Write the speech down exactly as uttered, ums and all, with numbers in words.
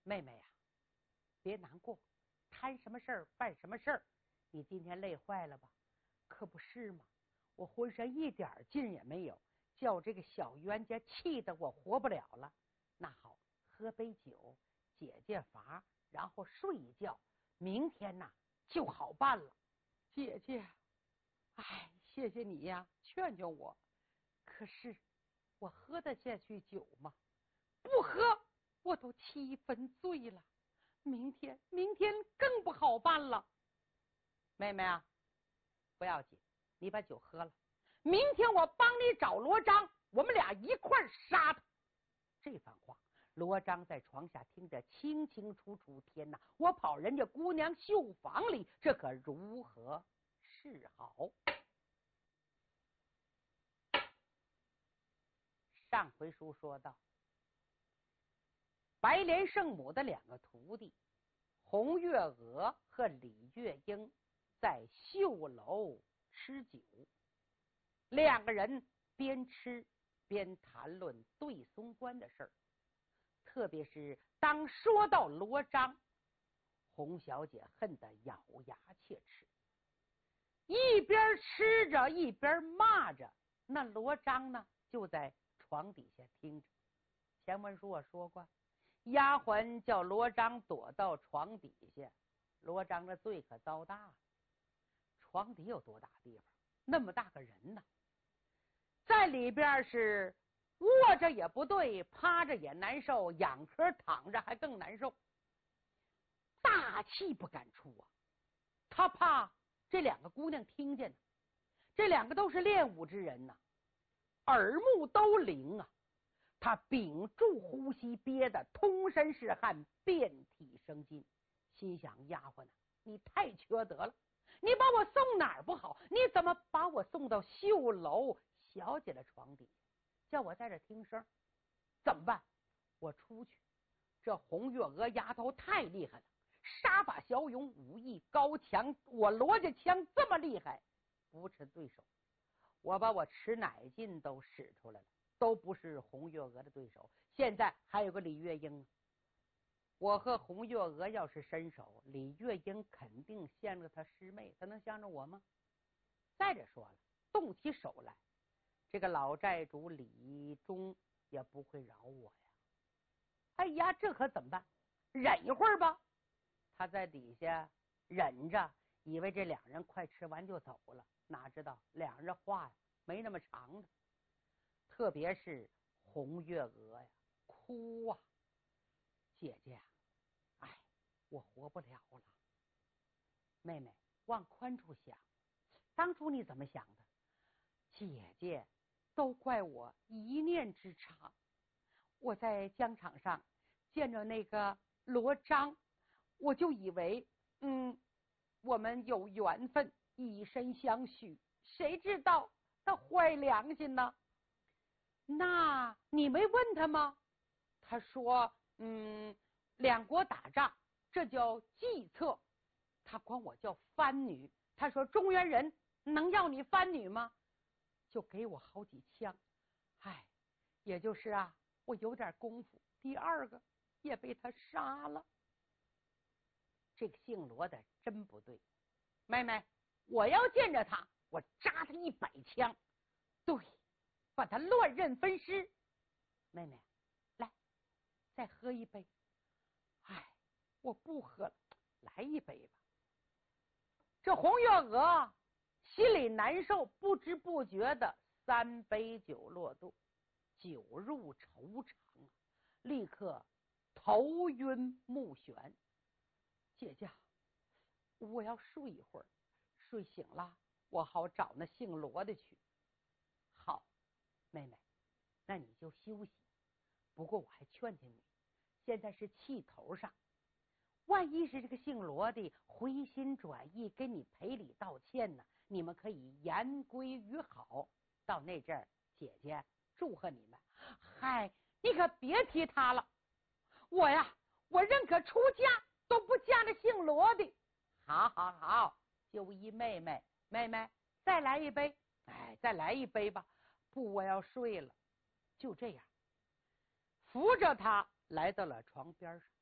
妹妹呀、啊，别难过，摊什么事儿办什么事儿，你今天累坏了吧？可不是嘛，我浑身一点劲也没有，叫这个小冤家气得我活不了了。那好，喝杯酒解解乏，然后睡一觉，明天呐就好办了。姐姐，哎，谢谢你呀，劝劝我。可是我喝得下去酒吗？不喝我都七分醉了，明天明天更不好办了。妹妹啊，不要紧，你把酒喝了，明天我帮你找罗章，我们俩一块儿杀他。这番话罗章在床下听得清清楚楚。天哪，我跑人家姑娘绣房里，这可如何是好？上回书说到，白莲圣母的两个徒弟红月娥和李月英在绣楼吃酒，两个人边吃边谈论对松关的事儿。特别是当说到罗章，洪小姐恨得咬牙切齿，一边吃着一边骂着。那罗章呢，就在床底下听着。前文书我说过，丫鬟叫罗章躲到床底下，罗章的罪可遭大了。床底有多大地方？那么大个人呢，在里边是卧着也不对，趴着也难受，仰壳躺着还更难受，大气不敢出啊。他怕这两个姑娘听见呢，这两个都是练武之人呐，耳目都灵啊。他屏住呼吸，憋得通身是汗，遍体生津，心想丫鬟啊，你太缺德了，你把我送哪儿不好，你怎么把我送到绣楼小姐的床底下，叫我在这听声？怎么办？我出去。这红月娥丫头太厉害了，杀法骁勇，武艺高强，我罗家枪这么厉害，不是对手。我把我吃奶劲都使出来了，都不是红月娥的对手。现在还有个李月英，我和红月娥要是伸手，李月英肯定陷着他师妹，他能向着我吗？再者说了，动起手来，这个老债主李忠也不会饶我呀。哎呀，这可怎么办？忍一会儿吧。他在底下忍着，以为这两人快吃完就走了，哪知道两人话呀没那么长的。特别是红月娥呀，哭啊，姐姐啊，哎，我活不了了。妹妹，往宽处想，当初你怎么想的？姐姐，都怪我一念之差。我在疆场上见着那个罗章，我就以为嗯，我们有缘分，以身相许，谁知道他坏良心呢？那你没问他吗？他说嗯，两国打仗这叫计策，他管我叫番女。他说中原人能要你番女吗？就给我好几枪。哎，也就是啊，我有点功夫，第二个也被他杀了。这个姓罗的真不对，妹妹，我要见着他，我扎他一百枪，对，把他乱刃分尸。妹妹，来，再喝一杯。哎，我不喝了，来一杯吧。这红月娥心里难受，不知不觉的三杯酒落肚，酒入愁肠啊，立刻头晕目眩。姐姐，我要睡一会儿，睡醒了我好找那姓罗的去。好，妹妹，那你就休息。不过我还劝劝你，现在是气头上，万一是这个姓罗的回心转意跟你赔礼道歉呢，你们可以言归于好。到那阵儿，姐姐祝贺你们。嗨，你可别提他了，我呀，我认可出家都不嫁那姓罗的。好好好，就依妹妹，妹妹再来一杯。哎，再来一杯吧。不，我要睡了。就这样，扶着他来到了床边上。